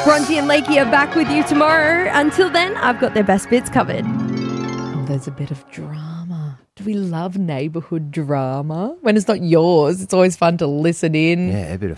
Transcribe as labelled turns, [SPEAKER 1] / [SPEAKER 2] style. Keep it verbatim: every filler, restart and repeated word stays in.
[SPEAKER 1] Bronte and Lakey are back with you tomorrow. Until then, I've got their best bits covered. There's a bit of drama. Do we love neighbourhood drama? When it's not yours, it's always fun to listen in.
[SPEAKER 2] Yeah, a bit of